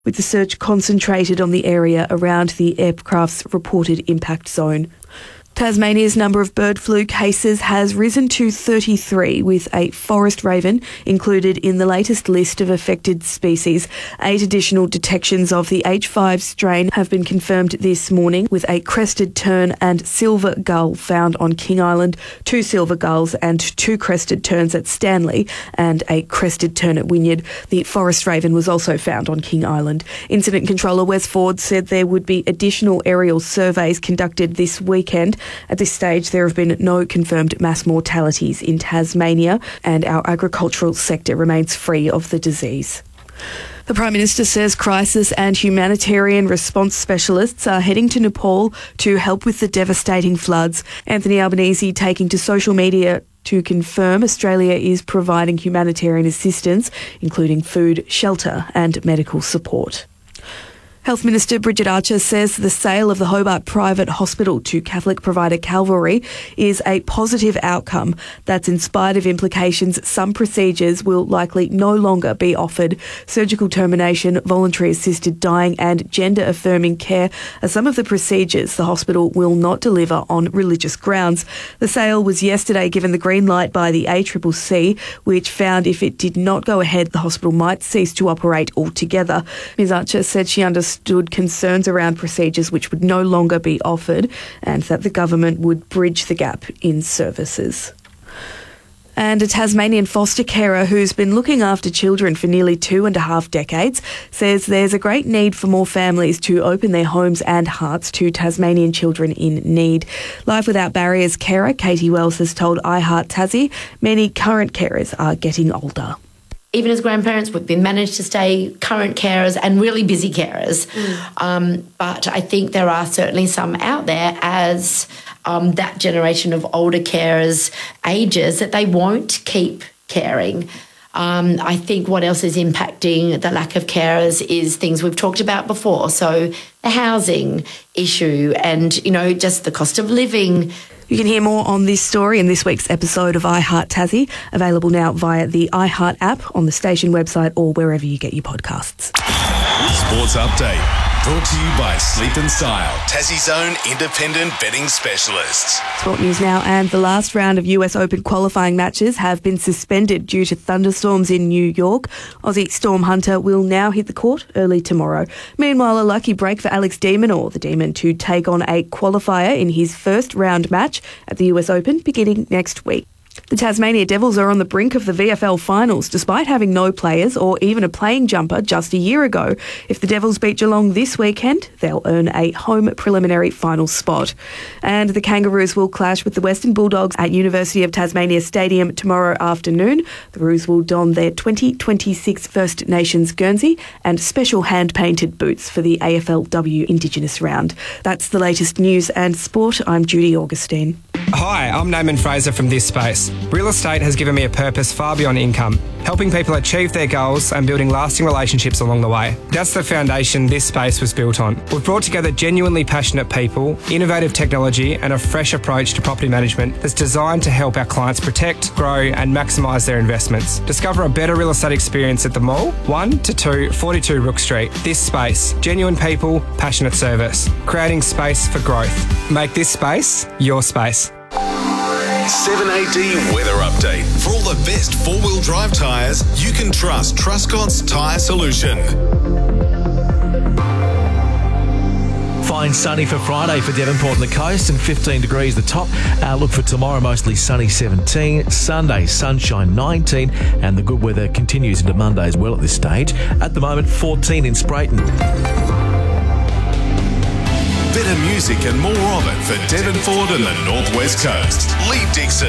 with the search concentrated on the area around the aircraft's reported impact zone. Tasmania's number of bird flu cases has risen to 33, with a forest raven included in the latest list of affected species. 8 additional detections of the H5 strain have been confirmed this morning, with a crested tern and silver gull found on King Island, 2 silver gulls and 2 crested terns at Stanley, and a crested tern at Wynyard. The forest raven was also found on King Island. Incident Controller Wes Ford said there would be additional aerial surveys conducted this weekend. At this stage, there have been no confirmed mass mortalities in Tasmania, and our agricultural sector remains free of the disease. The Prime Minister says crisis and humanitarian response specialists are heading to Nepal to help with the devastating floods. Anthony Albanese taking to social media to confirm Australia is providing humanitarian assistance, including food, shelter and medical support. Health Minister Bridget Archer says the sale of the Hobart Private Hospital to Catholic provider Calvary is a positive outcome. That's in spite of implications some procedures will likely no longer be offered. Surgical termination, voluntary assisted dying and gender-affirming care are some of the procedures the hospital will not deliver on religious grounds. The sale was yesterday given the green light by the ACCC, which found if it did not go ahead, the hospital might cease to operate altogether. Ms Archer said she understood concerns around procedures which would no longer be offered and that the government would bridge the gap in services. And a Tasmanian foster carer who's been looking after children for nearly 2.5 decades says there's a great need for more families to open their homes and hearts to Tasmanian children in need. Life Without Barriers carer Katie Wells has told iHeart Tassie many current carers are getting older. Even as grandparents, we've been managed to stay current carers and really busy carers. But I think there are certainly some out there as that generation of older carers ages that they won't keep caring. I think what else is impacting the lack of carers is things we've talked about before. So the housing issue and, just the cost of living. You can hear more on this story in this week's episode of iHeart Tassie, available now via the iHeart app, on the station website or wherever you get your podcasts. Sports Update. Brought to you by Sleep and Style, Tassie's own independent betting specialists. Sport news now, and the last round of US Open qualifying matches have been suspended due to thunderstorms in New York. Aussie Storm Hunter will now hit the court early tomorrow. Meanwhile, a lucky break for Alex de Minaur, the Demon, to take on a qualifier in his first round match at the US Open beginning next week. The Tasmania Devils are on the brink of the VFL finals, despite having no players or even a playing jumper just a year ago. If the Devils beat Geelong this weekend, they'll earn a home preliminary final spot. And the Kangaroos will clash with the Western Bulldogs at University of Tasmania Stadium tomorrow afternoon. The Roos will don their 2026 First Nations Guernsey and special hand-painted boots for the AFLW Indigenous round. That's the latest news and sport. I'm Judy Augustine. Hi, I'm Naaman Fraser from This Space. Real estate has given me a purpose far beyond income, helping people achieve their goals and building lasting relationships along the way. That's the foundation This Space was built on. We've brought together genuinely passionate people, innovative technology and a fresh approach to property management that's designed to help our clients protect, grow and maximise their investments. Discover a better real estate experience at the Mall, 1 to 2 42 Rook Street. This Space, genuine people, passionate service, creating space for growth. Make this space your space. 7AD Weather Update. For all the best four-wheel drive tyres, you can trust Truscott's Tyre Solution. Fine sunny for Friday for Devonport and the coast and 15 degrees the top. Look for tomorrow, mostly sunny 17. Sunday, sunshine 19. And the good weather continues into Monday as well at this stage. At the moment, 14 in Sprayton. Better music and more of it for Devonport and the North West Coast. Lee Dixon.